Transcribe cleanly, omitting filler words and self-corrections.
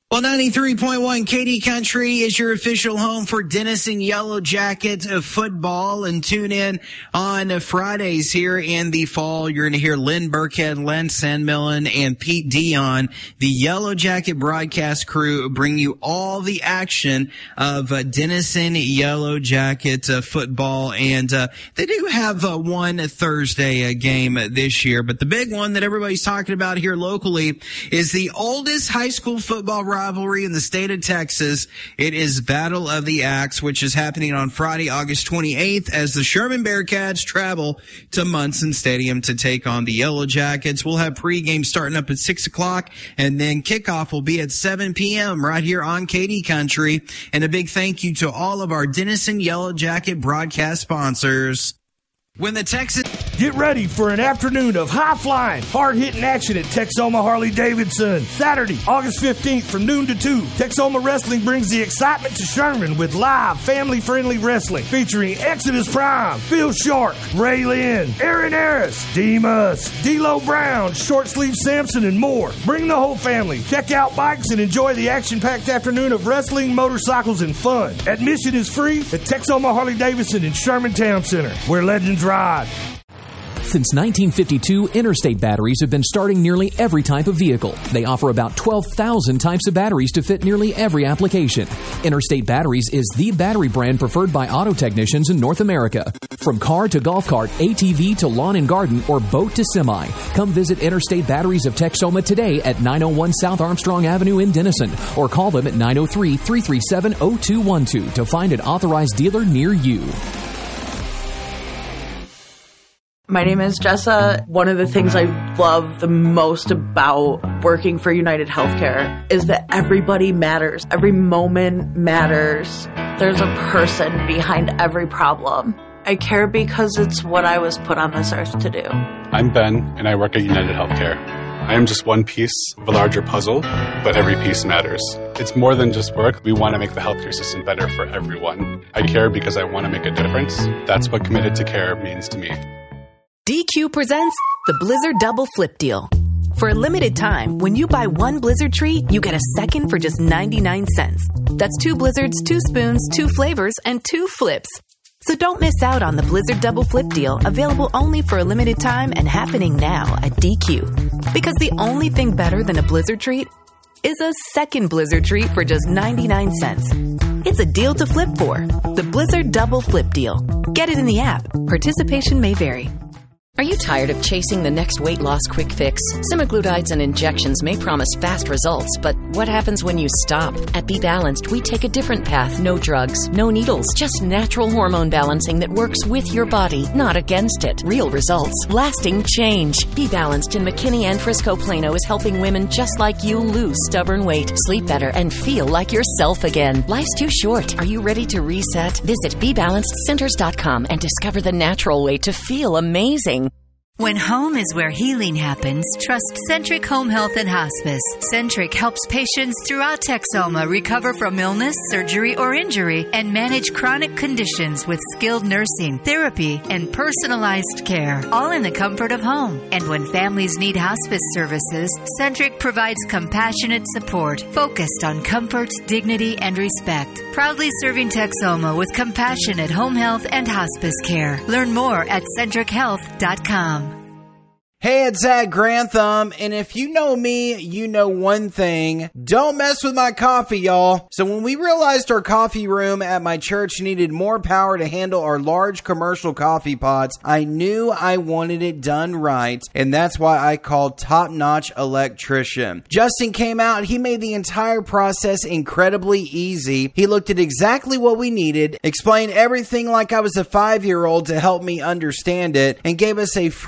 Well, 93.1 KD Country is your official home for Denison Yellow Jackets of football. And tune in on Fridays here in the fall. You're going to hear Lynn Burkhead, Len Sandmillan, and Pete Dion, the Yellow Jacket broadcast crew, bring you all the action of Denison Yellow Jacket football. And they do have one Thursday game this year. But the big one that everybody's talking about here locally is the oldest high school football rivalry in the state of Texas. It is Battle of the Axe, which is happening on Friday, August 28th, as the Sherman Bearcats travel to Munson Stadium to take on the Yellow Jackets. We'll have pregame starting up at 6 o'clock, and then kickoff will be at 7 p.m. right here on KD Country. And a big thank you to all of our Denison Yellow Jacket broadcast sponsors. When the Texas... Get ready for an afternoon of high-flying, hard-hitting action at Texoma Harley-Davidson. Saturday, August 15th from noon to 2. Texoma Wrestling brings the excitement to Sherman with live, family-friendly wrestling featuring Exodus Prime, Phil Shark, Ray Lynn, Aaron Harris, Demas, D'Lo Brown, Short Sleeve Sampson, and more. Bring the whole family. Check out bikes and enjoy the action-packed afternoon of wrestling, motorcycles, and fun. Admission is free at Texoma Harley-Davidson in Sherman Town Center, where legends ride. Since 1952, Interstate Batteries have been starting nearly every type of vehicle. They offer about 12,000 types of batteries to fit nearly every application. Interstate Batteries is the battery brand preferred by auto technicians in North America. From car to golf cart, ATV to lawn and garden, or boat to semi, come visit Interstate Batteries of Texoma today at 901 South Armstrong Avenue in Denison, or call them at 903-337-0212 to find an authorized dealer near you. My name is Jessa. One of the things I love the most about working for United Healthcare is that everybody matters. Every moment matters. There's a person behind every problem. I care because it's what I was put on this earth to do. I'm Ben, and I work at United Healthcare. I am just one piece of a larger puzzle, but every piece matters. It's more than just work. We want to make the healthcare system better for everyone. I care because I want to make a difference. That's what committed to care means to me. DQ presents the Blizzard Double Flip Deal. For a limited time, when you buy one Blizzard treat, you get a second for just 99 cents. That's 2 Blizzards, 2 spoons, 2 flavors, and 2 flips. So don't miss out on the Blizzard Double Flip Deal, available only for a limited time and happening now at DQ. Because the only thing better than a Blizzard treat is a second Blizzard treat for just 99 cents. It's a deal to flip for. The Blizzard Double Flip Deal. Get it in the app. Participation may vary. Are you tired of chasing the next weight loss quick fix? Semaglutides and injections may promise fast results, but what happens when you stop? At Be Balanced, we take a different path. No drugs, no needles, just natural hormone balancing that works with your body, not against it. Real results, lasting change. Be Balanced in McKinney and Frisco Plano is helping women just like you lose stubborn weight, sleep better, and feel like yourself again. Life's too short. Are you ready to reset? Visit BeBalancedCenters.com and discover the natural way to feel amazing. When home is where healing happens, trust Centric Home Health and Hospice. Centric helps patients throughout Texoma recover from illness, surgery, or injury and manage chronic conditions with skilled nursing, therapy, and personalized care, all in the comfort of home. And when families need hospice services, Centric provides compassionate support focused on comfort, dignity, and respect. Proudly serving Texoma with compassionate home health and hospice care. Learn more at centrichealth.com. Hey, it's Zach Grantham, and if you know me, you know one thing. Don't mess with my coffee, y'all. So when we realized our coffee room at my church needed more power to handle our large commercial coffee pots, I knew I wanted it done right, and that's why I called Top Notch Electrician. Justin came out, he made the entire process incredibly easy. He looked at exactly what we needed, explained everything like I was a 5-year-old to help me understand it, and gave us a